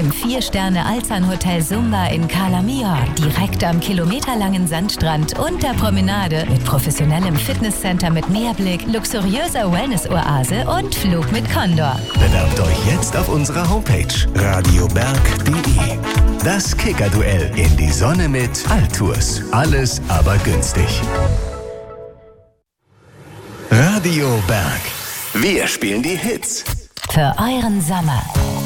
Im 4-Sterne-Alzan-Hotel Sumba in Cala Mior. Direkt am kilometerlangen Sandstrand und der Promenade. Mit professionellem Fitnesscenter mit Meerblick, luxuriöser Wellness-Oase und Flug mit Condor. Bewerbt euch jetzt auf unserer Homepage radioberg.de. Das Kicker-Duell in die Sonne mit Altours. Alles aber günstig. Radio Berg. Wir spielen die Hits. Für euren Sommer.